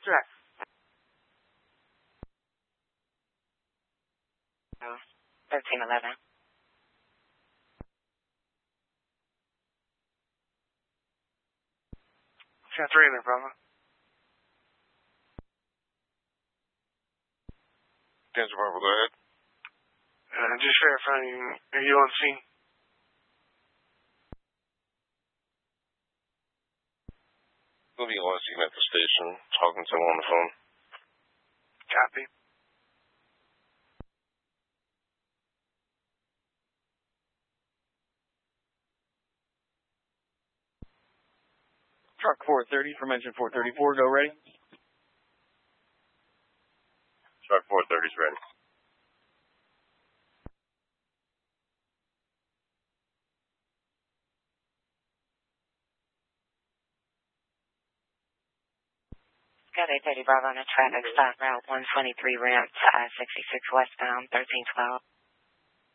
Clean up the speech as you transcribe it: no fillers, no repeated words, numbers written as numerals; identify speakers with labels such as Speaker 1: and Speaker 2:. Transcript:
Speaker 1: Direct.
Speaker 2: 1311.
Speaker 1: Got 3 in there, Bravo.
Speaker 3: Denver, Bravo, go ahead.
Speaker 1: Just verifying, are you on scene?
Speaker 3: We'll be on scene at the station, talking to him on the phone.
Speaker 1: Copy.
Speaker 4: Truck 430 from engine 434, go ready.
Speaker 3: Truck 430 is ready.
Speaker 2: Got 830 Bravo on a traffic stop, route 123 ramp, 66 westbound, 1312.